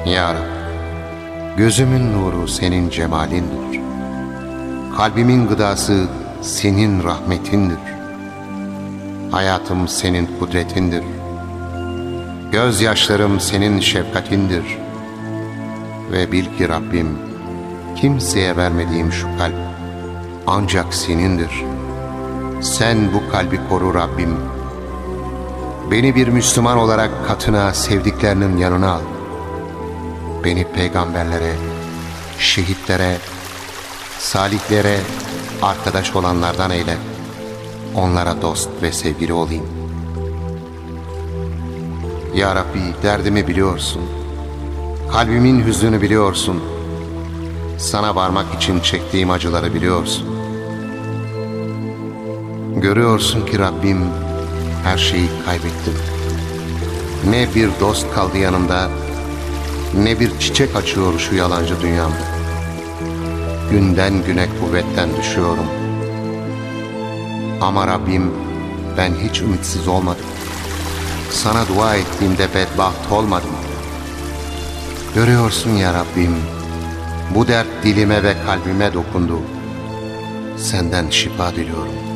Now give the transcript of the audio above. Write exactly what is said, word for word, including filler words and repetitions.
Ya Rab, gözümün nuru senin cemalindir. Kalbimin gıdası senin rahmetindir. Hayatım senin kudretindir. Gözyaşlarım senin şefkatindir. Ve bil ki Rabbim, kimseye vermediğim şu kalp ancak senindir. Sen bu kalbi koru Rabbim. Beni bir Müslüman olarak katına, sevdiklerinin yanına al. Beni peygamberlere, şehitlere, salihlere arkadaş olanlardan eyle. Onlara dost ve sevgili olayım. Ya Rabbi, derdimi biliyorsun. Kalbimin hüznünü biliyorsun. Sana varmak için çektiğim acıları biliyorsun. Görüyorsun ki Rabbim, her şeyi kaybettim. Ne bir dost kaldı yanımda, ne bir çiçek açıyor şu yalancı dünyamda. Günden güne kuvvetten düşüyorum. Ama Rabbim, ben hiç ümitsiz olmadım. Sana dua ettiğimde bedbaht olmadım. Görüyorsun ya Rabbim, bu dert dilime ve kalbime dokundu. Senden şifa diliyorum.